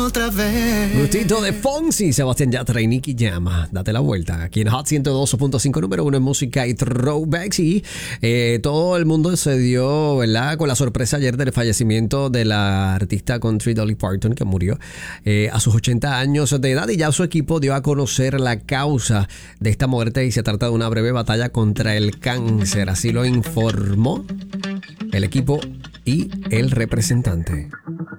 Otra vez. Gustito de Fonsi, Sebastián Yatra y Nicky Jam. Date la vuelta. Aquí en Hot 102.5, número 1 en música y throwbacks. Y todo el mundo se dio, ¿verdad?, con la sorpresa ayer del fallecimiento de la artista country Dolly Parton, que murió a sus 80 años de edad. Y ya su equipo dio a conocer la causa de esta muerte y se trata de una breve batalla contra el cáncer. Así lo informó el equipo y el representante.